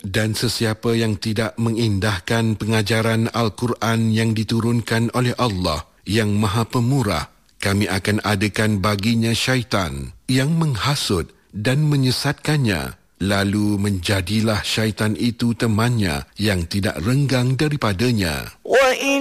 Dan sesiapa yang tidak mengindahkan pengajaran Al-Quran yang diturunkan oleh Allah yang Maha Pemurah, kami akan adakan baginya syaitan yang menghasut dan menyesatkannya. Lalu menjadilah syaitan itu temannya yang tidak renggang daripadanya.